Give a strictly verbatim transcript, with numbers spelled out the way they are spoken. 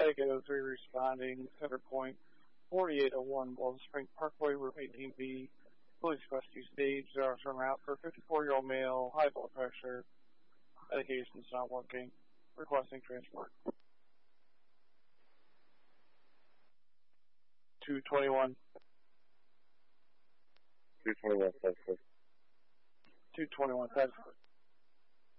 Medic oh three responding, center point forty-eight oh one Bald Spring Parkway, Route eighteen B, police rescue stage, zero from route for fifty-four-year-old male, high blood pressure, medication's not working, requesting transport. two twenty-one. two twenty-one, Texas. two twenty-one, Texas.